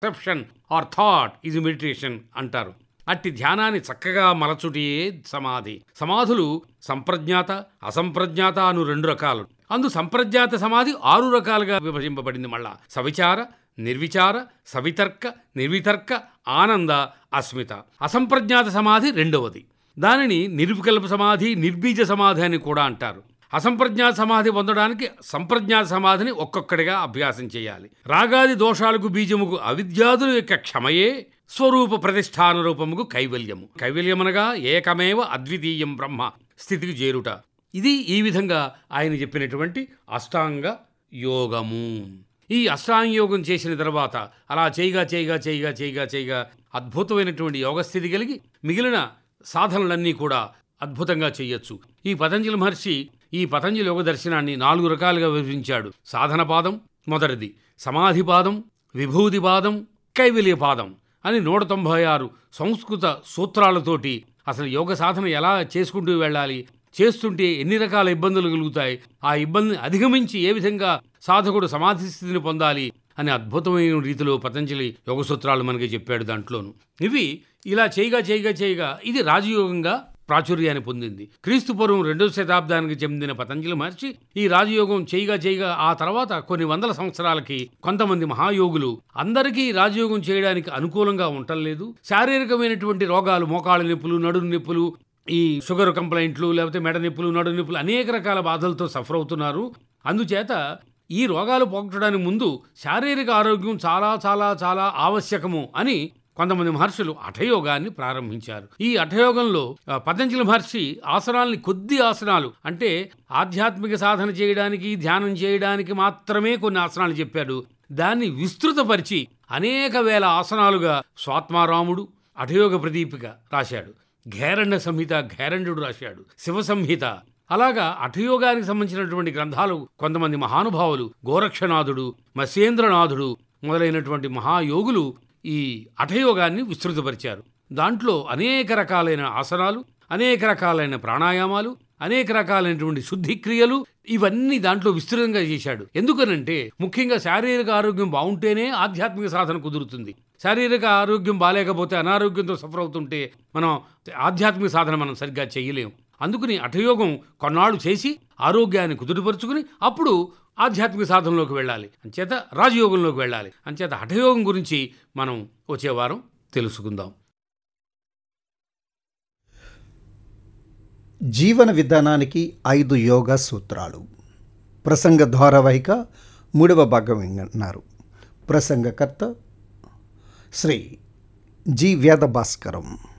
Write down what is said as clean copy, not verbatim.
Perception are thought is meditation అంటారు. అట్టి ధ్యానాన్ని చక్కగా మలచుటియే సమాధి. సమాధులు సంప్రజ్ఞాత, అసంప్రజ్ఞాత అను 2 రకాలు. అందు సంప్రజ్ఞాత సమాధి 6 రకాలుగా విభజింపబడింది. మళ్ళా సవిచార, నిర్విచార, సవితర్క, నిర్వితర్క, ఆనంద, అస్మిత. అసంప్రజ్ఞాత సమాధి 2వది. దానిని నిర్వికల్ప సమాధి, నిర్బీజ సమాధి అని కూడా అంటారు. అసంప్రజ్ఞాత సమాధి పొందడానికి సంప్రజ్ఞాత సమాధిని ఒక్కొక్కడిగా అభ్యాసం చేయాలి. రాగాది దోషాలకు బీజముకు అవిద్యాదుల యొక్క క్షమయే స్వరూప ప్రతిష్టాన రూపముకు కైవల్యము. కైవల్యమనగా ఏకమేవ అద్వితీయం బ్రహ్మ స్థితికి చేరుట. ఇది ఈ విధంగా ఆయన చెప్పినటువంటి అష్టాంగ యోగము. ఈ అష్టాంగ యోగం చేసిన తర్వాత అలా చేయగా అద్భుతమైనటువంటి యోగస్థితి కలిగి మిగిలిన సాధనలన్నీ కూడా అద్భుతంగా చేయొచ్చు. ఈ పతంజలి మహర్షి ఈ పతంజలి యోగ దర్శనాన్ని 4 రకాలుగా విభజించాడు. సాధన పాదం మొదటిది, సమాధి పాదం, విభూతి పాదం, కైవల్య పాదం అని 196 సంస్కృత సూత్రాలతోటి అసలు యోగ సాధన ఎలా చేసుకుంటూ వెళ్ళాలి, చేస్తుంటే ఎన్ని రకాల ఇబ్బందులు కలుగుతాయి, ఆ ఇబ్బందిని అధిగమించి ఏ విధంగా సాధకుడు సమాధి స్థితిని పొందాలి అని అద్భుతమైన రీతిలో పతంజలి యోగ సూత్రాలు మనకి చెప్పాడు. దాంట్లోనూ ఇవి ఇలా చేయగా ఇది రాజయోగంగా ప్రాచుర్యాన్ని పొందింది. క్రీస్తు పూర్వం 2వ శతాబ్దానికి చెందిన పతంజలి మహర్షి ఈ రాజయోగం చేయగా ఆ తర్వాత కొన్ని వందల సంవత్సరాలకి కొంతమంది మహాయోగులు అందరికీ రాజయోగం చేయడానికి అనుకూలంగా ఉండలేదు. శారీరకమైనటువంటి రోగాలు, మోకాళ్ళ నొప్పులు, నడుము నొప్పులు, ఈ షుగర్ కంప్లైంట్లు, లేకపోతే మెడ నొప్పులు, నడుము నొప్పులు, అనేక రకాల బాధలతో సఫర్ అవుతున్నారు. అందుచేత ఈ రోగాలు పోగొట్టడానికి ముందు శారీరక ఆరోగ్యం చాలా చాలా చాలా ఆవశ్యకము అని కొంతమంది మహర్షులు హఠయోగాన్ని ప్రారంభించారు. ఈ హఠయోగంలో పతంజలి మహర్షి ఆసనాల్ని, కొద్ది ఆసనాలు అంటే ఆధ్యాత్మిక సాధన చేయడానికి, ధ్యానం చేయడానికి మాత్రమే కొన్ని ఆసనాలు చెప్పాడు. దాన్ని విస్తృతపరిచి అనేక వేల ఆసనాలుగా స్వాత్మారాముడు హఠయోగ ప్రదీపిక రాశాడు. ఘేరండ సంహిత ఘేరండుడు రాశాడు. శివ సంహిత. అలాగా హఠయోగానికి సంబంధించినటువంటి గ్రంథాలు కొంతమంది మహానుభావులు, గోరక్షనాథుడు, మత్స్యేంద్రనాథుడు మొదలైనటువంటి మహాయోగులు ఈ హఠయోగాన్ని విస్తృతపరిచారు. దాంట్లో అనేక రకాలైన ఆసనాలు, అనేక రకాలైన ప్రాణాయామాలు, అనేక రకాలైనటువంటి శుద్ధిక్రియలు, ఇవన్నీ దాంట్లో విస్తృతంగా చేశాడు. ఎందుకనంటే ముఖ్యంగా శారీరక ఆరోగ్యం బాగుంటేనే ఆధ్యాత్మిక సాధన కుదురుతుంది. శారీరక ఆరోగ్యం బాలేకపోతే, అనారోగ్యంతో సఫర్ అవుతుంటే మనం ఆధ్యాత్మిక సాధన మనం సరిగ్గా చేయలేము. అందుకని హఠయోగం కొన్నాళ్ళు చేసి ఆరోగ్యాన్ని కుదుటపరుచుకుని అప్పుడు ఆధ్యాత్మిక సాధనలోకి వెళ్ళాలి. అంచేత రాజయోగంలోకి వెళ్ళాలి. అంచేత హఠయోగం గురించి మనం వచ్చే వారం తెలుసుకుందాం. జీవన విధానానికి 5 యోగా సూత్రాలు. ప్రసంగ ధారావాహిక 3వ భాగం విన్నారు. ప్రసంగకర్త శ్రీ జి వేద భాస్కరం.